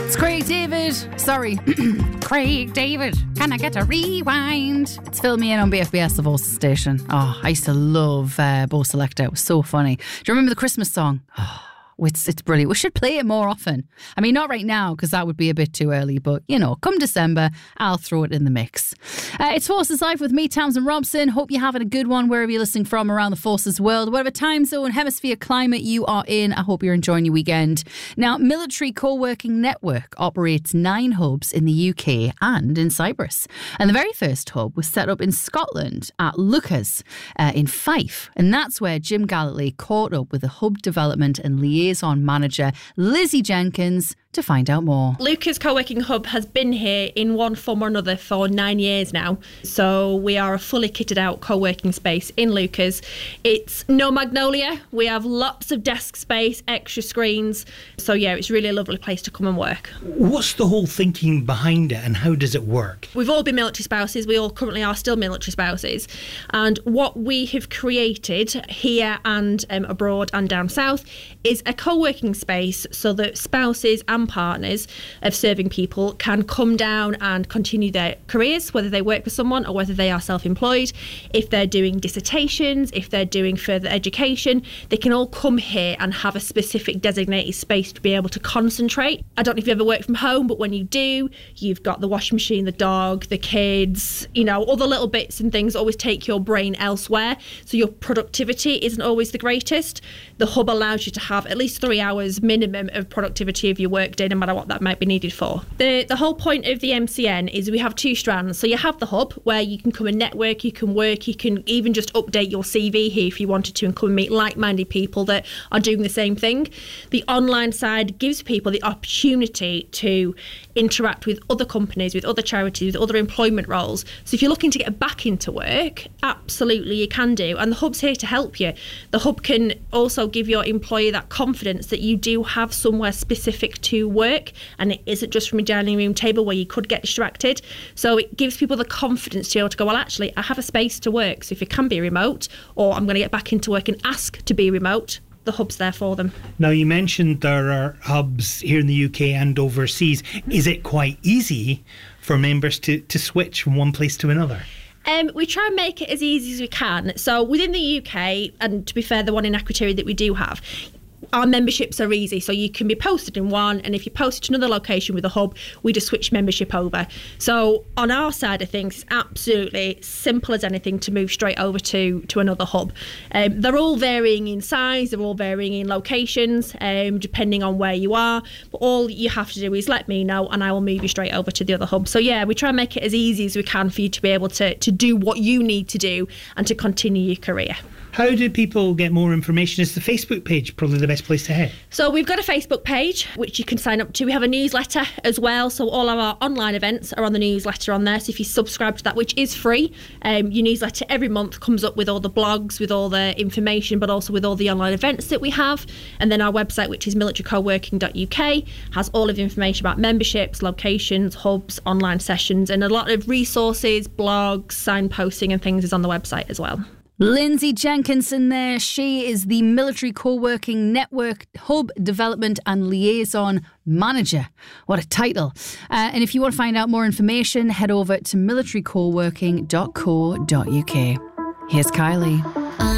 It's Craig David. Sorry, Craig David. Can I get a rewind? It's Fill Me In on BFBS, the Voice station. Oh, I used to love Bo Selecta. It was so funny. Do you remember the Christmas song? Oh, it's brilliant. We should play it more often. I mean, not right now, because that would be a bit too early, but, you know, come December, I'll throw it in the mix. It's Forces Live with me, Tamsin Robson. Hope you're having a good one wherever you're listening from around the Forces world. Whatever time zone, hemisphere, climate you are in, I hope you're enjoying your weekend. Now, Military Co-working Network operates 9 hubs in the UK and in Cyprus. And the very first hub was set up in Scotland at Lucas in Fife. And that's where Jim Gallatly caught up with the hub development and liaison manager Lizzie Jenkins to find out more. Lucas Co-working Hub has been here in one form or another for 9 years now. So we are a fully kitted out co-working space in Lucas. It's no Magnolia. We have lots of desk space, extra screens. So yeah, it's really a lovely place to come and work. What's the whole thinking behind it and how does it work? We've all been military spouses. We all currently are still military spouses. And what we have created here and abroad and down south is a co-working space so that spouses and partners of serving people can come down and continue their careers, whether they work for someone or whether they are self-employed. If they're doing dissertations, if they're doing further education, they can all come here and have a specific designated space to be able to concentrate. I don't know if you ever work from home, but when you do, you've got the washing machine, the dog, the kids, you know, all the little bits and things always take your brain elsewhere. So your productivity isn't always the greatest. The hub allows you to have at least 3 hours minimum of productivity of your work day, no matter what that might be needed for. The whole point of the MCN is we have 2 strands. So you have the hub where you can come and network, you can work, you can even just update your CV here if you wanted to and come and meet like-minded people that are doing the same thing. The online side gives people the opportunity to interact with other companies, with other charities, with other employment roles. So if you're looking to get back into work, absolutely you can do. And the hub's here to help you. The hub can also give your employer that confidence that you do have somewhere specific to work and it isn't just from a dining room table where you could get distracted. So it gives people the confidence to be able to go, well, actually, I have a space to work. So if it can be remote or I'm going to get back into work and ask to be remote, the hub's there for them. Now, you mentioned there are hubs here in the UK and overseas. Is it quite easy for members to switch from one place to another? We try and make it as easy as we can. So within the UK, and to be fair, the one in Akrotiri that we do have, our memberships are easy, so you can be posted in one, and if you post to another location with a hub, we just switch membership over. So on our side of things, it's absolutely simple as anything to move straight over to another hub. They're all varying in size, they're all varying in locations, depending on where you are, but all you have to do is let me know and I will move you straight over to the other hub. So yeah, we try and make it as easy as we can for you to be able to do what you need to do and to continue your career. How do people get more information? Is the Facebook page probably the best place to head? So we've got a Facebook page which you can sign up to. We have a newsletter as well, so all of our online events are on the newsletter on there. So if you subscribe to that, which is free, your newsletter every month comes up with all the blogs, with all the information, but also with all the online events that we have. And then our website, which is militarycoworking.uk, has all of the information about memberships, locations, hubs, online sessions, and a lot of resources, blogs, signposting and things is on the website as well. Lindsay Jenkinson there. She is the Military Co-working Network Hub Development and Liaison Manager. What a title. And if you want to find out more information, head over to militarycoworking.co.uk. Here's Kylie.